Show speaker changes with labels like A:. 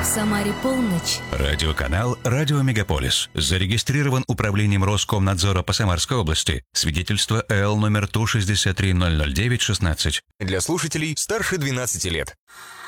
A: Самаре полночь.
B: Радиоканал «Радио Мегаполис». Зарегистрирован Управлением Роскомнадзора по Самарской области. Свидетельство ЭЛ номер ТУ 6300916.
C: Для слушателей старше 12 лет.